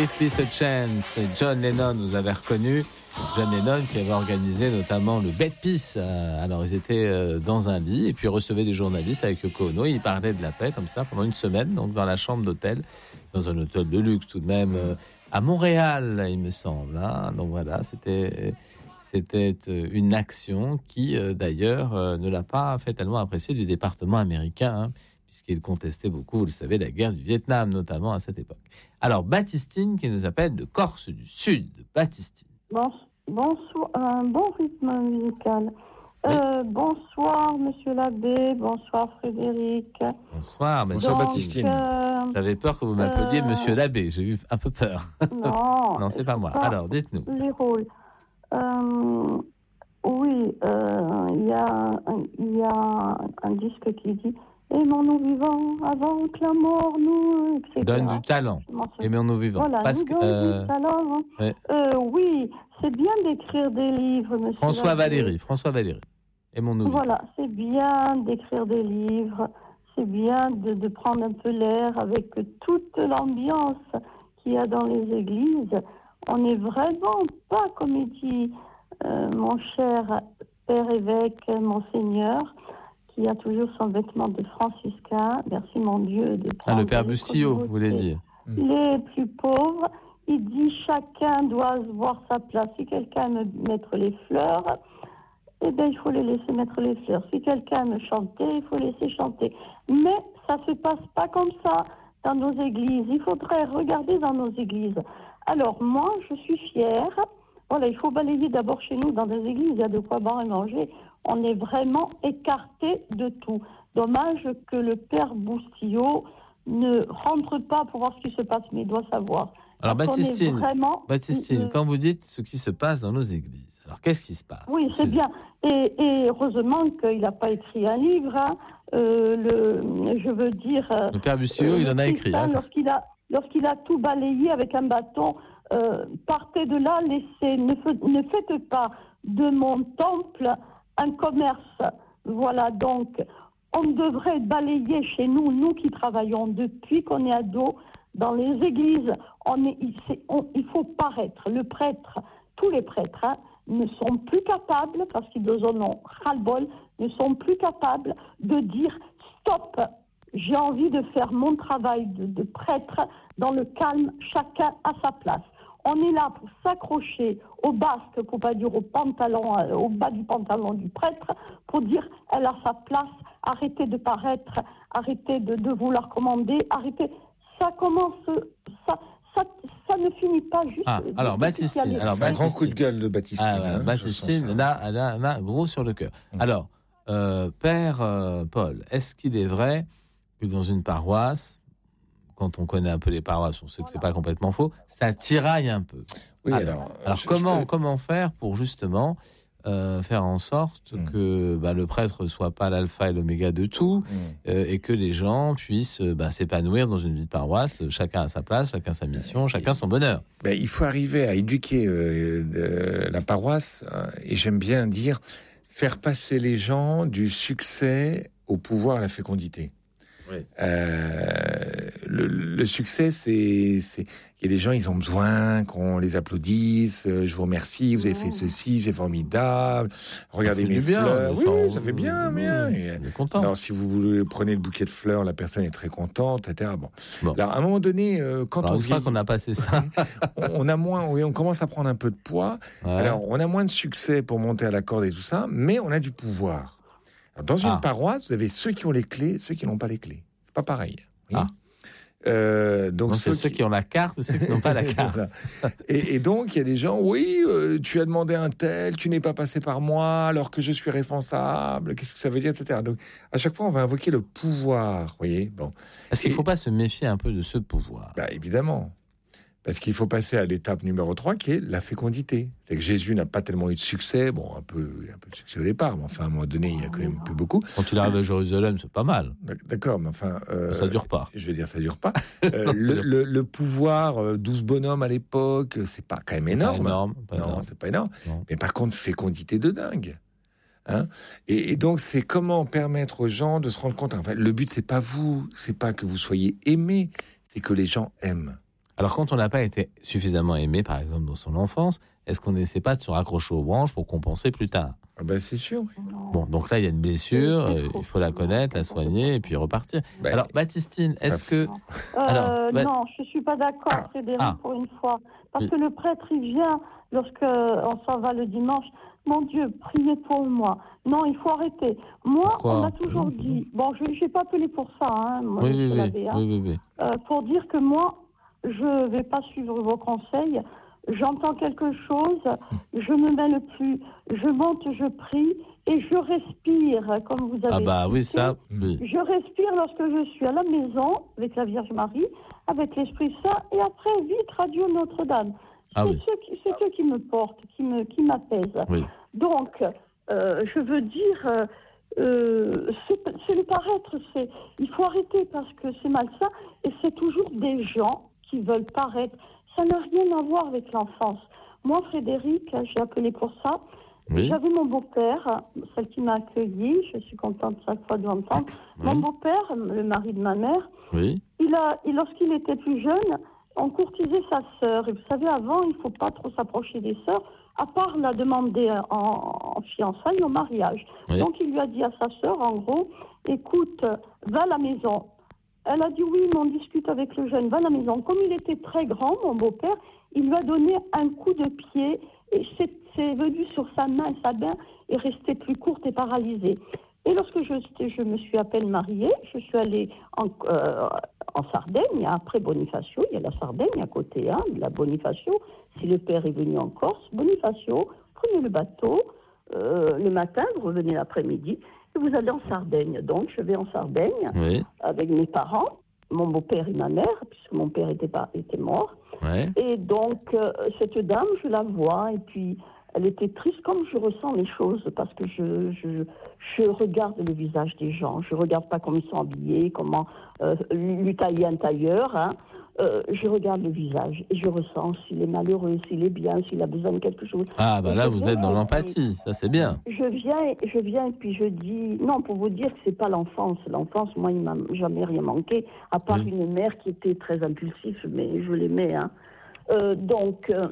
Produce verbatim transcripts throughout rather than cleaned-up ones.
Give Peace a Chance, John Lennon, vous avez reconnu. John Lennon qui avait organisé notamment le Bed Peace. Alors ils étaient dans un lit et puis recevaient des journalistes avec Yoko Ono. Ils parlaient de la paix comme ça pendant une semaine, donc dans la chambre d'hôtel, dans un hôtel de luxe tout de même, à Montréal, il me semble. Hein. Donc voilà, c'était... C'était une action qui, euh, d'ailleurs, euh, ne l'a pas fait tellement apprécier du département américain, hein, puisqu'il contestait beaucoup, vous le savez, la guerre du Vietnam, notamment à cette époque. Alors, Baptistine, qui nous appelle de Corse du Sud. Baptistine. Bon, bonsoir, un bon rythme musical. Oui. Euh, bonsoir, monsieur l'abbé. Bonsoir, Frédéric. Bonsoir, bonsoir Baptistine. Euh, J'avais peur que vous m'appeliez euh... monsieur l'abbé. J'ai eu un peu peur. Non, non, c'est pas moi. Alors, dites-nous. Les rôles. Euh, oui, il euh, y, y a un disque qui dit « Aimons-nous vivants avant que la mort nous... » et cetera. Donne du talent. Aimons-nous vivants. Voilà, Parce nous que, donne euh... du talent. Hein. Ouais. Euh, oui, c'est bien d'écrire des livres, monsieur. François Valéry, François Valéry. Aimons-nous vivants. Voilà, c'est bien d'écrire des livres. C'est bien de, de prendre un peu l'air avec toute l'ambiance qu'il y a dans les églises. On n'est vraiment pas, comme il dit euh, mon cher père évêque, monseigneur, qui a toujours son vêtement de franciscain. Merci mon Dieu de prendre. Ah, le père Bustillo, vous voulez dire. Les plus pauvres. Il dit chacun doit voir sa place. Si quelqu'un aime mettre les fleurs, eh bien, il faut les laisser mettre les fleurs. Si quelqu'un aime chanter, il faut laisser chanter. Mais ça ne se passe pas comme ça dans nos églises. Il faudrait regarder dans nos églises. Alors, moi, je suis fière. Voilà, il faut balayer d'abord chez nous, dans des églises, il y a de quoi boire et manger. On est vraiment écarté de tout. Dommage que le père Bustillo ne rentre pas pour voir ce qui se passe, mais il doit savoir. Alors, Parce Baptistine, vraiment... Baptistine, quand vous dites ce qui se passe dans nos églises, alors qu'est-ce qui se passe? Oui, c'est, c'est bien. Et, et heureusement qu'il n'a pas écrit un livre. Hein. Euh, le, je veux dire... Le père Bustillo, euh, il en a écrit. Hein. Lorsqu'il a... Lorsqu'il a tout balayé avec un bâton, euh, partez de là, laissez, ne, f- ne faites pas de mon temple un commerce. Voilà, donc, on devrait balayer chez nous, nous qui travaillons depuis qu'on est ados, dans les églises. On est, il, on, il faut paraître. Le prêtre, tous les prêtres, hein, ne sont plus capables, parce qu'ils en ont ras-le-bol, ne sont plus capables de dire stop. J'ai envie de faire mon travail de, de prêtre dans le calme, chacun à sa place. On est là pour s'accrocher au basque, pour pas dire au pantalon, euh, au bas du pantalon du prêtre, pour dire elle a sa place, arrêtez de paraître, arrêtez de, de vouloir commander, arrêtez. Ça commence, ça, ça, ça ne finit pas juste. Ah, alors Baptistine, alors c'est un grand coup de gueule de Baptistine. Ah, hein, Baptistine, là, là, là, gros sur le cœur. Mmh. Alors, euh, Père euh, Paul, est-ce qu'il est vrai que dans une paroisse, quand on connaît un peu les paroisses, on sait que c'est pas complètement faux, ça tiraille un peu. Oui, alors, alors, alors je, comment, je peux... comment faire pour justement euh, faire en sorte mmh. que bah, le prêtre soit pas l'alpha et l'oméga de tout mmh. euh, et que les gens puissent bah, s'épanouir dans une vie de paroisse, chacun à sa place, chacun sa mission, chacun son bonheur. Ben, il faut arriver à éduquer euh, euh, la paroisse euh, et j'aime bien dire faire passer les gens du succès au pouvoir à la fécondité. Oui. Euh, le, le succès, c'est, c'est, il y a des gens, ils ont besoin qu'on les applaudisse. Euh, je vous remercie, vous avez fait ceci, c'est formidable. Regardez mes bien, fleurs. Oui, enfin, ça fait bien, bien. On est content. Alors, si vous voulez, prenez le bouquet de fleurs, la personne est très contente, et cetera. Bon. bon. Alors, à un moment donné, euh, quand alors, on une fois qu'on a passé ça, on, on a moins, oui, on commence à prendre un peu de poids. Ouais. Alors, on a moins de succès pour monter à la corde et tout ça, mais on a du pouvoir. Alors, dans une ah. paroisse, vous avez ceux qui ont les clés, ceux qui n'ont pas les clés. C'est pas pareil. Oui. Ah. Euh, donc non, ceux, c'est ceux qui... qui ont la carte ou ceux qui n'ont pas la carte. et, et donc, il y a des gens, oui, euh, tu as demandé un tel, tu n'es pas passé par moi, alors que je suis responsable, qu'est-ce que ça veut dire, et cetera. Donc, à chaque fois, on va invoquer le pouvoir, vous voyez. Bon. Est-ce qu'il ne faut pas se méfier un peu de ce pouvoir? Bah, évidemment. Parce qu'il faut passer à l'étape numéro trois, qui est la fécondité. C'est que Jésus n'a pas tellement eu de succès, bon, un peu, un peu de succès au départ, mais enfin, à un moment donné, il y a quand même plus beaucoup. Quand il arrive à Jérusalem, c'est pas mal. D'accord, mais enfin... Euh, ça dure pas. Je veux dire, ça dure pas. Euh, le, le, le pouvoir, euh, douze bonhommes à l'époque, c'est pas quand même énorme. Pas énorme. Pas non, énorme. c'est pas énorme. Non. Mais par contre, fécondité de dingue. Hein et, et donc, c'est comment permettre aux gens de se rendre compte... Enfin, le but, c'est pas vous, c'est pas que vous soyez aimés, c'est que les gens aiment. Alors, quand on n'a pas été suffisamment aimé, par exemple, dans son enfance, est-ce qu'on n'essaie pas de se raccrocher aux branches pour compenser plus tard ? Ah ben c'est sûr. Oui. Bon, donc là, il y a une blessure, euh, il faut la connaître, la soigner et puis repartir. Ben, Alors, Baptistine, est-ce que... Euh, Alors, bah- Non, je ne suis pas d'accord, Frédéric, Ah. pour une fois. Parce Oui. que le prêtre, il vient lorsque on s'en va le dimanche. Mon Dieu, priez pour moi. Non, il faut arrêter. Moi, Pourquoi on m'a toujours dit... Bon, je n'ai pas appelé pour ça, hein, moi, Oui, monsieur oui, oui, l'abbé, hein. oui, oui, oui. Euh, pour dire que moi, je ne vais pas suivre vos conseils. J'entends quelque chose, je me mêle plus. Je monte, je prie et je respire, comme vous avez Ah bah oui, expliqué. ça, oui. Je respire lorsque je suis à la maison, avec la Vierge Marie, avec l'Esprit Saint, et après, vite, Radio Notre-Dame. Ah c'est, oui. ce qui, c'est ce qui me porte, qui, me, qui m'apaise. Oui. Donc, euh, je veux dire, euh, euh, c'est, c'est le paraître, c'est, il faut arrêter parce que c'est malsain, et c'est toujours des gens qui veulent paraître. Ça n'a rien à voir avec l'enfance. Moi, Frédéric, j'ai appelé pour ça. Oui. J'avais mon beau-père, celle qui m'a accueillie, je suis contente chaque fois de l'entendre. Oui. Mon beau-père, le mari de ma mère, Oui. il a, il, lorsqu'il était plus jeune, on courtisait sa sœur. Et vous savez, avant, il ne faut pas trop s'approcher des sœurs, à part la demander en, en fiançailles, au mariage. Oui. Donc, il lui a dit à sa sœur, en gros, écoute, va à la maison. Elle a dit oui, mais on discute avec le jeune, va à la maison. Comme il était très grand, mon beau-père, il lui a donné un coup de pied et c'est, c'est venu sur sa main et sa main est restée plus courte et paralysée. Et lorsque je, je me suis à peine mariée, je suis allée en, euh, en Sardaigne, après Bonifacio, il y a la Sardaigne à côté, hein, de la Bonifacio. Si le père est venu en Corse, Bonifacio, prenez le bateau, euh, le matin, vous revenez l'après-midi, et vous allez en Sardaigne. Donc, je vais en Sardaigne Oui. avec mes parents, mon beau-père et ma mère, puisque mon père était, pas, était mort. Ouais. Et donc, euh, cette dame, je la vois, et puis elle était triste comme je ressens les choses, parce que je, je, je regarde le visage des gens, je ne regarde pas comment ils sont habillés, comment euh, lui tailler un tailleur, hein. Euh, je regarde le visage et je ressens s'il est malheureux, s'il est bien, s'il a besoin de quelque chose. Ah bah Et là, je vous viens, êtes dans l'empathie, ça c'est bien. Je viens, je viens et puis je dis, non, pour vous dire que c'est pas l'enfance. L'enfance, moi, il m'a jamais rien manqué, à part Oui. une mère qui était très impulsive, mais je l'aimais, hein. Euh, donc, euh,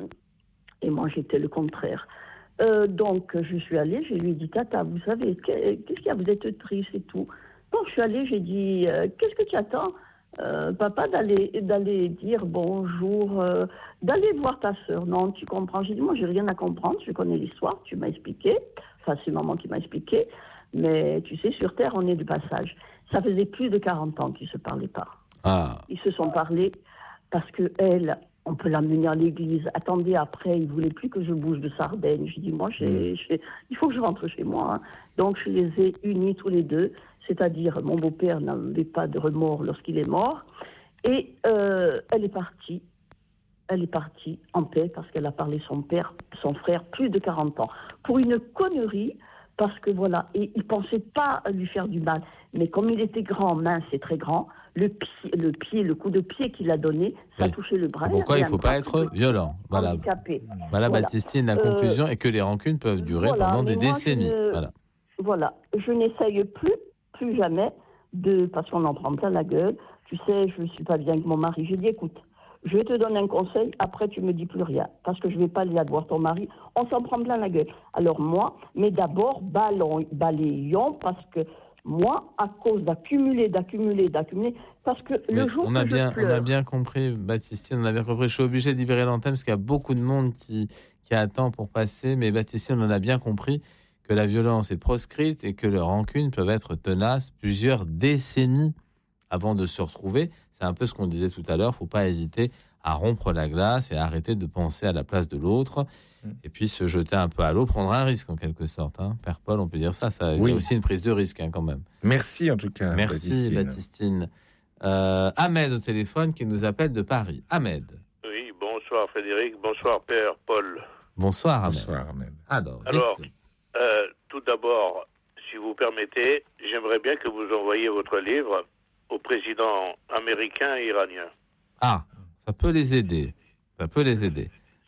et moi, j'étais le contraire. Euh, donc, je suis allée, je lui ai dit, Tata, vous savez, qu'est-ce qu'il y a, vous êtes triste et tout. Donc, je suis allée, j'ai dit, euh, qu'est-ce que tu attends, euh, papa, d'aller, d'aller dire bonjour, euh, d'aller voir ta sœur. Non, tu comprends. J'ai dit, moi, j'ai rien à comprendre, je connais l'histoire, tu m'as expliqué. Enfin, c'est maman qui m'a expliqué. Mais tu sais, sur Terre, on est de passage. Ça faisait plus de quarante ans qu'ils ne se parlaient pas. Ah. Ils se sont parlé parce que elle, on peut l'amener à l'église. Attendez, après, il ne voulait plus que je bouge de Sardaigne. J'ai dit, moi, j'ai, j'ai, il faut que je rentre chez moi, hein. Donc, je les ai unis tous les deux. C'est-à-dire, mon beau-père n'avait pas de remords lorsqu'il est mort. Et euh, elle est partie. Elle est partie en paix parce qu'elle a parlé son père, son frère, plus de quarante ans. Pour une connerie, parce que voilà, et il ne pensait pas lui faire du mal. Mais comme il était grand, mince et très grand, le pied, le, pied, le coup de pied qu'il a donné, ça Oui. a touché le bras. C'est pourquoi il ne faut pas bras être violent. Voilà. handicapé. Voilà, Voilà. Baptistine, la Euh, conclusion est que les rancunes peuvent durer voilà, pendant mais des moi, décennies. je ne- Voilà. Voilà, je n'essaye plus, plus jamais, de, parce qu'on en prend plein la gueule. Tu sais, je ne suis pas bien avec mon mari. J'ai dit, écoute, je te donne un conseil, après tu me dis plus rien, parce que je ne vais pas aller voir ton mari. On s'en prend plein la gueule. Alors moi, mais d'abord, ballon, balayons, parce que moi, à cause d'accumuler, d'accumuler, d'accumuler, parce que le Oui, jour on a que bien, je pleure... on a bien compris, Baptistine, on a bien compris. Je suis obligé de libérer l'antenne parce qu'il y a beaucoup de monde qui, qui attend pour passer. Mais Baptistine, on a bien compris que la violence est proscrite et que les rancunes peuvent être tenaces plusieurs décennies avant de se retrouver. C'est un peu ce qu'on disait tout à l'heure. Il ne faut pas hésiter à rompre la glace et à arrêter de penser à la place de l'autre. Mm. Et puis se jeter un peu à l'eau, prendre un risque en quelque sorte. Hein. Père Paul, on peut dire ça. Ça Oui. c'est aussi une prise de risque hein, quand même. Merci en tout cas. Merci Baptistine. Baptistine. Euh, Ahmed au téléphone qui nous appelle de Paris. Ahmed. Oui, bonsoir Frédéric, bonsoir Père Paul. Bonsoir Ahmed. Bonsoir, Ahmed. Alors, Alors, dites- euh, tout d'abord, si vous permettez, j'aimerais bien que vous envoyiez votre livre au président américain et iranien. ah, ça peut les aider. Ça peut les aider.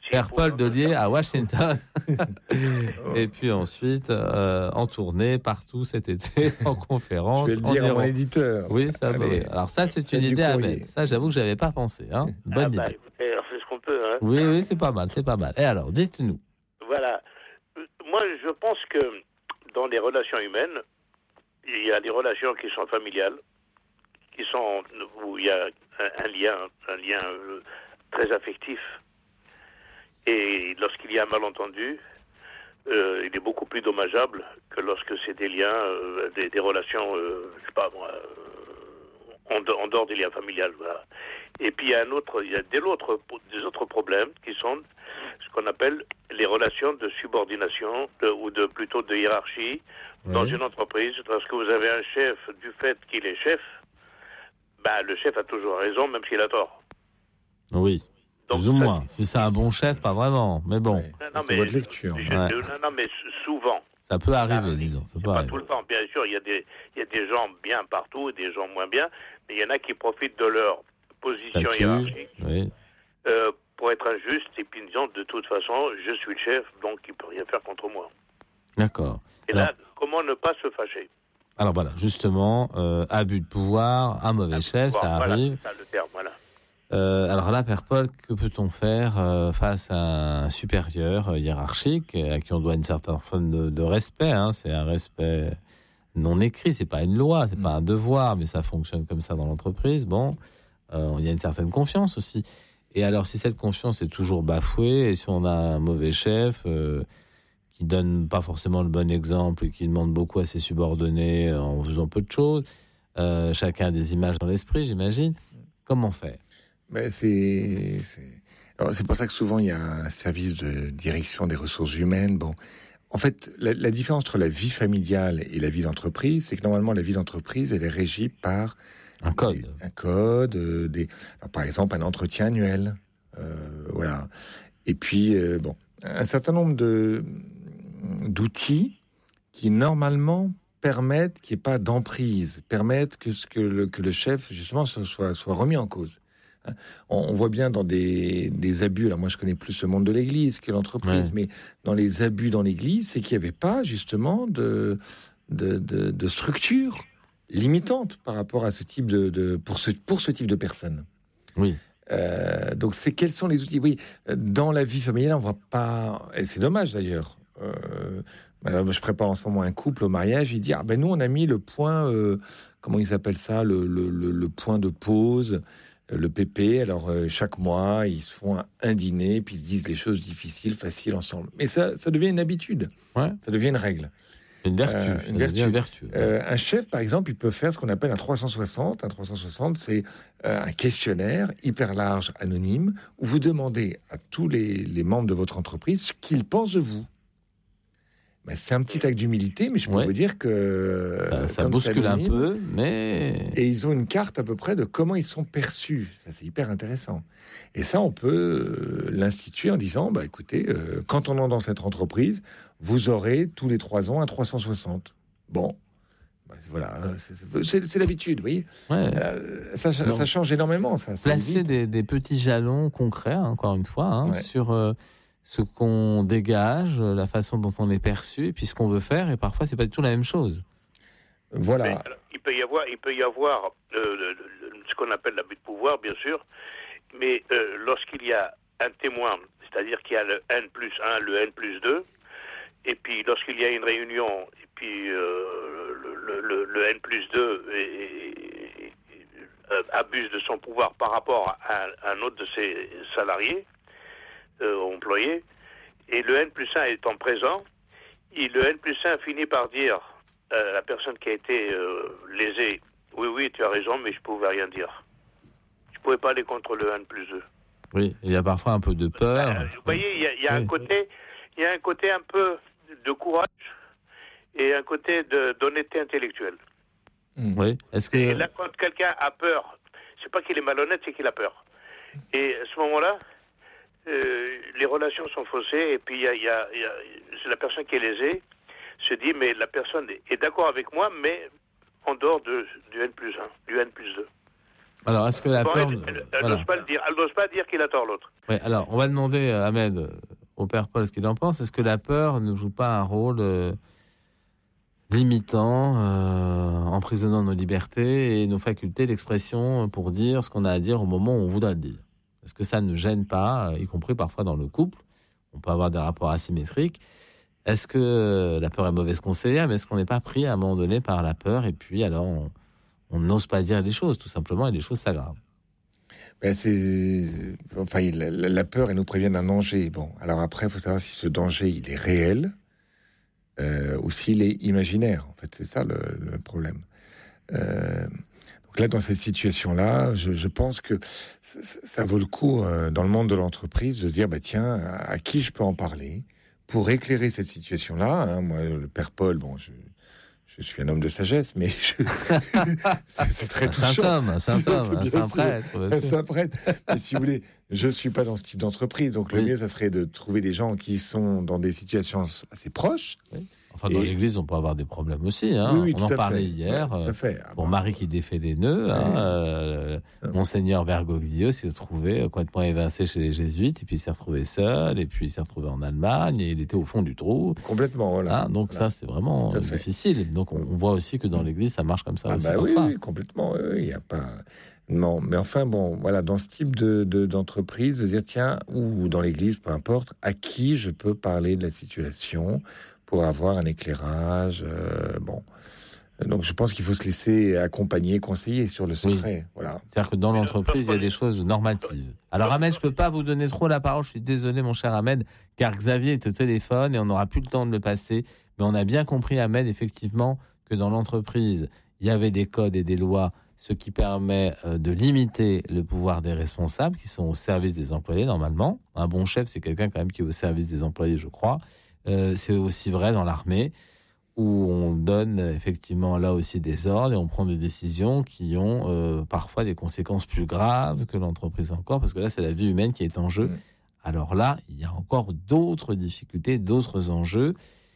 Si Père-Paul Delier à Washington. Et puis ensuite, euh, en tournée partout cet été, en conférence. Je vais le dire à mon éditeur. Oui, ça Allez, va. Oui. Alors ça, c'est une faites du idée à courrier. mettre. Ça, j'avoue que je n'avais pas pensé. Hein. Bonne Ah idée. bah, écoutez, on fait ce qu'on peut. Hein. Oui, oui, c'est pas mal, c'est pas mal. Et alors, dites-nous. Voilà. Moi, je pense que dans les relations humaines, il y a des relations qui sont familiales, qui sont où il y a un, un lien, un lien euh, très affectif. Et lorsqu'il y a un malentendu, euh, il est beaucoup plus dommageable que lorsque c'est des liens, euh, des, des relations, euh, je sais pas moi, euh, en, de, en dehors des liens familiales. Voilà. Et puis il y a un autre, il y a des autres, des autres problèmes qui sont ce qu'on appelle les relations de subordination de, ou de plutôt de hiérarchie oui. dans une entreprise. Parce que vous avez un chef du fait qu'il est chef, bah, le chef a toujours raison, même s'il a tort. Oui. Donc, plus ou moins. Ça, si c'est un bon chef, pas vraiment. Mais bon. Ouais. Non, non, c'est mais, votre lecture. Je, ouais. Non, non, mais souvent. Ça peut arriver, ah, disons. Ça peut pas arriver. Tout le temps. Bien sûr, il y a des, il y a des gens bien partout et des gens moins bien. Mais il y en a qui profitent de leur position Statue, hiérarchique oui. euh, pour être injuste et puis disant de toute façon, je suis le chef, donc il ne peut rien faire contre moi. D'accord. Et alors, là, comment ne pas se fâcher? Alors voilà, justement, euh, abus de pouvoir, un mauvais abus chef, pouvoir, ça voilà, arrive. C'est ça le terme, voilà. Euh, alors là, Père Paul, que peut-on faire euh, face à un supérieur euh, hiérarchique à qui on doit une certaine forme de, de respect, hein, c'est un respect non écrit, c'est pas une loi, c'est mmh. pas un devoir, mais ça fonctionne comme ça dans l'entreprise. Bon, euh, il y a une certaine confiance aussi. Et alors, si cette confiance est toujours bafouée, et si on a un mauvais chef euh, qui donne pas forcément le bon exemple et qui demande beaucoup à ses subordonnés en faisant peu de choses, euh, chacun a des images dans l'esprit, j'imagine. Comment faire? Ben c'est, c'est... Alors, c'est pour ça que souvent il y a un service de direction des ressources humaines. Bon, en fait, la, la différence entre la vie familiale et la vie d'entreprise, c'est que normalement la vie d'entreprise, elle est régie par un code, des, un code, euh, des, alors, par exemple un entretien annuel, euh, voilà. Et puis euh, bon, un certain nombre de d'outils qui normalement permettent qu'il n'y ait pas d'emprise, permettent que ce que le, que le chef justement soit soit remis en cause. On voit bien dans des, des abus, alors moi je connais plus le monde de l'église que l'entreprise, ouais. mais dans les abus dans l'église, c'est qu'il n'y avait pas justement de, de, de, de structure limitante par rapport à ce type de, de pour, ce, pour ce type de personnes. Oui. Euh, donc c'est quels sont les outils? Oui, dans la vie familiale, on ne voit pas, et c'est dommage d'ailleurs. Euh, alors, je prépare en ce moment un couple au mariage, il dit ah ben nous on a mis le point, euh, comment ils appellent ça, le, le, le, le point de pause. Le P P, alors euh, chaque mois, ils se font un, un dîner, puis ils se disent les choses difficiles, faciles ensemble. Mais ça, ça devient une habitude, ouais. ça devient une règle. Une vertu. Euh, une vertu. Une vertu. Euh, un chef, par exemple, il peut faire ce qu'on appelle un trois cent soixante. Un trois cent soixante, c'est euh, un questionnaire hyper large, anonyme, où vous demandez à tous les, les membres de votre entreprise ce qu'ils pensent de vous. Ben, c'est un petit acte d'humilité, mais je peux ouais. vous dire que... Ça, ça bouscule un peu, mais... Et ils ont une carte à peu près de comment ils sont perçus. Ça, c'est hyper intéressant. Et ça, on peut l'instituer en disant, bah, écoutez, euh, quand on est dans cette entreprise, vous aurez tous les trois ans un trois cent soixante. Bon, bah, voilà, c'est, c'est, c'est l'habitude, vous voyez. Ouais. Euh, ça, ça, ça change énormément. Ça, ça placer des, des petits jalons concrets, hein, encore une fois, hein, ouais. sur... Euh, ce qu'on dégage, la façon dont on est perçu, et puis ce qu'on veut faire, et parfois c'est pas du tout la même chose. Voilà. Mais, alors, il peut y avoir, il peut y avoir euh, le, le, ce qu'on appelle l'abus de pouvoir, bien sûr, mais euh, lorsqu'il y a un témoin, c'est-à-dire qu'il y a le N plus un, le N plus deux, et puis lorsqu'il y a une réunion, et puis euh, le, le, le N plus deux et, et, et, euh, abuse de son pouvoir par rapport à, à un autre de ses salariés, Euh, employé, et le N plus un étant présent, et le N plus un finit par dire à euh, la personne qui a été euh, lésée, oui, oui, tu as raison, mais je ne pouvais rien dire. Je ne pouvais pas aller contre le N plus deux. Oui, il y a parfois un peu de peur. Ben, vous voyez, il y a, il y a oui. un côté, il y a un côté un peu de courage et un côté de, d'honnêteté intellectuelle. Oui. Est-ce que... Et là, quand quelqu'un a peur, c'est pas qu'il est malhonnête, c'est qu'il a peur. Et à ce moment-là, Euh, les relations sont faussées, et puis il y a, y a, y a, c'est la personne qui est lésée se dit, mais la personne est d'accord avec moi, mais en dehors de, du N plus un, du N plus deux. Alors, est-ce que la bon, peur... Elle, elle, elle voilà. n'ose pas le dire. Elle n'ose pas dire qu'il a tort, l'autre. Ouais, alors, on va demander à Ahmed, euh, au père Paul, ce qu'il en pense. Est-ce que la peur ne joue pas un rôle euh, limitant, euh, emprisonnant nos libertés et nos facultés d'expression pour dire ce qu'on a à dire au moment où on voudrait le dire? Est-ce que ça ne gêne pas, y compris parfois dans le couple? On peut avoir des rapports asymétriques. Est-ce que la peur est mauvaise conseillère, mais est-ce qu'on n'est pas pris à un moment donné par la peur et puis alors on, on n'ose pas dire les choses, tout simplement, et les choses s'aggravent? Ben c'est, enfin, la, la peur, elle nous prévient d'un danger. Bon, alors après, il faut savoir si ce danger, il est réel euh, ou s'il est imaginaire. En fait, c'est ça le, le problème. Euh, donc là, dans cette situation-là, je, je pense que ça, ça vaut le coup, euh, dans le monde de l'entreprise, de se dire, bah tiens, à, à qui je peux en parler pour éclairer cette situation-là, hein. Moi, le père Paul, bon, je, je suis un homme de sagesse, mais je... c'est, c'est très touchant. Un saint homme, un saint homme, un saint prêtre. Un saint prêtre. Mais si vous voulez, je suis pas dans ce type d'entreprise, donc oui. Le mieux, ça serait de trouver des gens qui sont dans des situations assez proches. Oui. Enfin, dans et... l'église, on peut avoir des problèmes aussi. Hein. Oui, oui, on en parlait fait. hier. Ouais, tout à fait. Ah, pour bah, Marie qui défait des nœuds, ouais. hein, euh, Monseigneur Bergoglio s'est retrouvé complètement évincé chez les jésuites, et puis il s'est retrouvé seul, et puis il s'est retrouvé en Allemagne, et il était au fond du trou. Complètement, voilà. Hein, donc voilà. ça, c'est vraiment difficile. Donc on, on voit aussi que dans l'église, ça marche comme ça ah aussi. Bah oui, oui, complètement. Il n'y a pas... Non, mais enfin, bon, voilà, dans ce type de, de, d'entreprise, de dire, tiens, ou dans l'église, peu importe, à qui je peux parler de la situation pour avoir un éclairage, euh, bon. Donc, je pense qu'il faut se laisser accompagner, conseiller sur le secret, oui. Voilà. C'est-à-dire que dans l'entreprise, il y a des choses normatives. Alors, Ahmed, je ne peux pas vous donner trop la parole, je suis désolé, mon cher Ahmed, car Xavier est au téléphone et on n'aura plus le temps de le passer. Mais on a bien compris, Ahmed, effectivement, que dans l'entreprise, il y avait des codes et des lois, ce qui permet euh, de limiter le pouvoir des responsables qui sont au service des employés, normalement. Un bon chef, c'est quelqu'un quand même qui est au service des employés, je crois. Euh, c'est aussi vrai dans l'armée, où on donne effectivement là aussi des ordres et on prend des décisions qui ont euh, parfois des conséquences plus graves que l'entreprise encore, parce que là, c'est la vie humaine qui est en jeu. Mmh. Alors là, il y a encore d'autres difficultés, d'autres enjeux.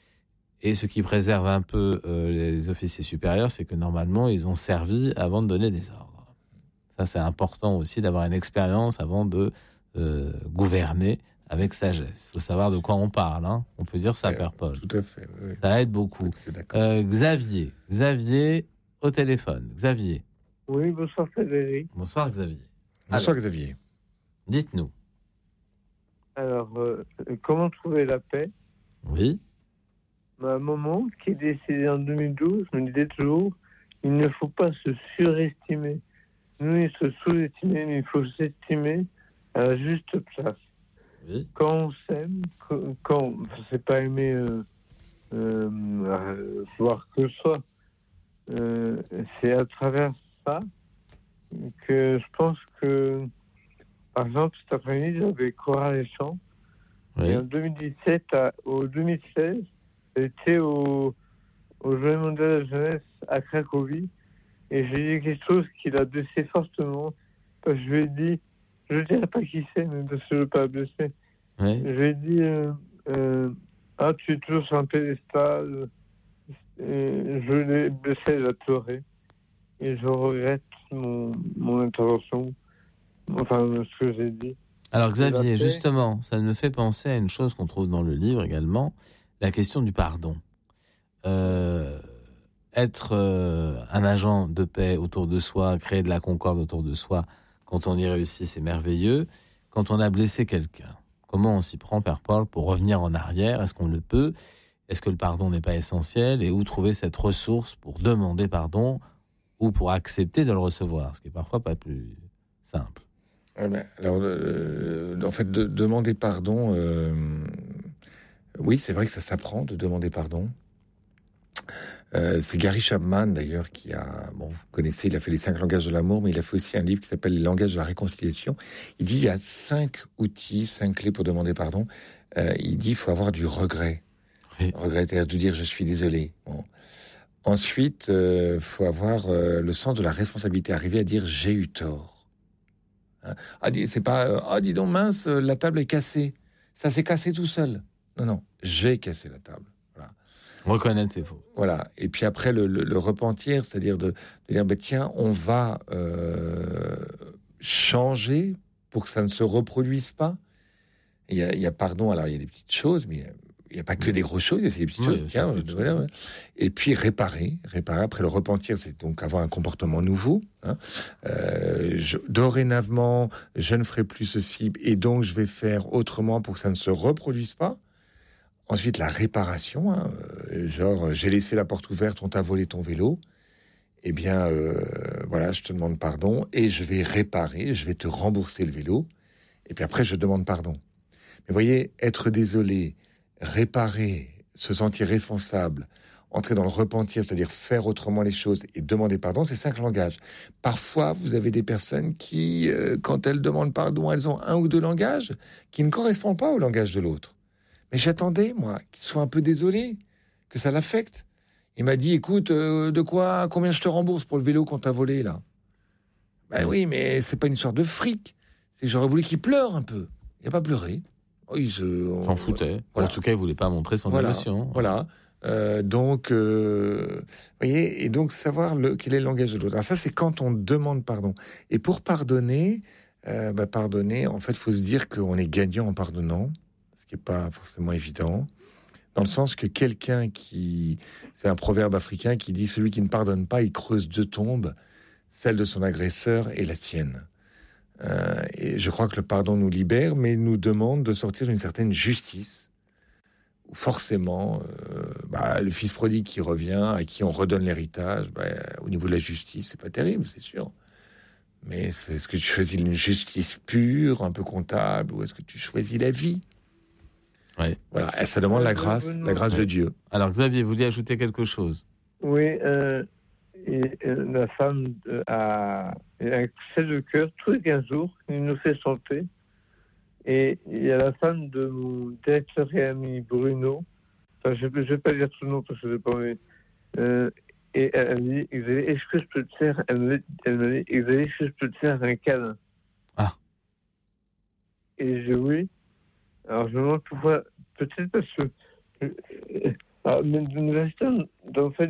Et ce qui préserve un peu euh, les officiers supérieurs, c'est que normalement, ils ont servi avant de donner des ordres. Ça, c'est important aussi d'avoir une expérience avant de euh, gouverner avec sagesse. Il faut savoir de quoi on parle. Hein. On peut dire ça, ouais, Père Paul. Tout à fait. Oui. Ça aide beaucoup. Euh, Xavier. Xavier au téléphone. Xavier. Oui, bonsoir Frédéric. Bonsoir Xavier. Bonsoir Alors, Xavier. Dites-nous. Alors, euh, comment trouver la paix? Oui. Ma maman, qui est décédée en deux mille douze, me disait toujours, il ne faut pas se surestimer. Nous, il se sous-estimer, mais il faut s'estimer à la juste place. Oui. Quand on s'aime, quand c'est pas aimer euh, euh, voir que soi, euh, c'est à travers ça que je pense que, par exemple, cet après-midi, j'avais Chorale et Chant. Oui. Et en deux mille dix-sept à, au deux mille seize, j'étais au, au Journée mondiale de la jeunesse à Cracovie et j'ai dit quelque chose qui l'a blessé fortement. Parce que je lui ai dit, je ne dirais pas qui c'est, mais parce que je ne veux pas blesser. Oui. Je lui ai dit, euh, euh, ah, tu es toujours sur un pédestal. Et je l'ai blessé, elle a pleuré. Et je regrette mon, mon intervention, enfin, ce que j'ai dit. Alors Xavier, justement, ça me fait penser à une chose qu'on trouve dans le livre également, la question du pardon. Euh, être euh, un agent de paix autour de soi, créer de la concorde autour de soi, quand on y réussit, c'est merveilleux. Quand on a blessé quelqu'un, comment on s'y prend, Père Paul, pour revenir en arrière? Est-ce qu'on le peut? Est-ce que le pardon n'est pas essentiel? Et où trouver cette ressource pour demander pardon ou pour accepter de le recevoir, ce qui est parfois pas plus simple? Ah ben, alors, euh, en fait, de, demander pardon, euh, oui, c'est vrai que ça s'apprend de demander pardon. Euh, c'est Gary Chapman, d'ailleurs, qui a, bon, vous connaissez, il a fait les cinq langages de l'amour, mais il a fait aussi un livre qui s'appelle Les langages de la réconciliation. Il dit il y a cinq outils, cinq clés pour demander pardon. Euh, il dit il faut avoir du regret. Oui. Regret, c'est-à-dire de dire je suis désolé. Bon. Ensuite, il euh, faut avoir euh, le sens de la responsabilité, arriver à dire j'ai eu tort. Hein? Ah, c'est pas euh, ah dis donc mince, la table est cassée. Ça s'est cassé tout seul. Non non, j'ai cassé la table. Voilà. Reconnaître ses fautes. Voilà. Et puis après, le, le, le repentir, c'est-à-dire de, de dire, bah, tiens, on va euh, changer pour que ça ne se reproduise pas. Il y a, il y a pardon, alors il y a des petites choses, mais il n'y a pas que des grosses choses, il y a des petites Oui, choses. Tiens, petites voilà, choses. ouais. Et puis réparer, réparer. Après le repentir, c'est donc avoir un comportement nouveau. Hein. Euh, je, dorénavant, je ne ferai plus ceci, et donc je vais faire autrement pour que ça ne se reproduise pas. Ensuite, la réparation, hein, euh, genre j'ai laissé la porte ouverte, on t'a volé ton vélo. Eh bien, euh, voilà, je te demande pardon et je vais réparer, je vais te rembourser le vélo. Et puis après, je demande pardon. Mais vous voyez, être désolé, réparer, se sentir responsable, entrer dans le repentir, c'est-à-dire faire autrement les choses et demander pardon, c'est cinq langages. Parfois, vous avez des personnes qui, euh, quand elles demandent pardon, elles ont un ou deux langages qui ne correspondent pas au langage de l'autre. Mais j'attendais, moi, qu'il soit un peu désolé, que ça l'affecte. Il m'a dit, écoute, euh, de quoi, combien je te rembourse pour le vélo qu'on t'a volé, là ? Ben oui, mais c'est pas une histoire de fric. C'est que j'aurais voulu qu'il pleure un peu. Il n'a pas pleuré. Oh, il se... on... S'en foutait. Voilà. En tout cas, il ne voulait pas montrer son voilà. émotion. Voilà. Euh, donc, euh, vous voyez, et donc savoir le, quel est le langage de l'autre. Alors ça, c'est quand on demande pardon. Et pour pardonner, euh, bah, pardonner, en fait, il faut se dire qu'on est gagnant en pardonnant. Ce qui n'est pas forcément évident, dans le sens que quelqu'un qui... C'est un proverbe africain qui dit « Celui qui ne pardonne pas, il creuse deux tombes, celle de son agresseur et la sienne euh, ». Et je crois que le pardon nous libère, mais nous demande de sortir d'une certaine justice, où forcément, euh, bah, le fils prodigue qui revient, à qui on redonne l'héritage, bah, au niveau de la justice, c'est pas terrible, c'est sûr. Mais est-ce que tu choisis une justice pure, un peu comptable, ou est-ce que tu choisis la vie ? Ouais. Voilà, ça demande la grâce, la grâce ouais. de Dieu. Alors Xavier, vous vouliez ajouter quelque chose ? Oui, euh, et, euh, la femme euh, a, a un accès de cœur tous les quinze jours, il nous fait chanter. Et il y a la femme de mon directeur et ami Bruno, enfin, je ne vais pas dire son nom parce que je ne sais pas, mais, euh, et elle me dit, est-ce que je peux te faire, elle me dit, elle me dit, est-ce que je peux te faire un câlin ? Ah. Et je dis oui. Alors, je me demande pourquoi, peut-être parce que, euh, euh, mais nous restons dans le fait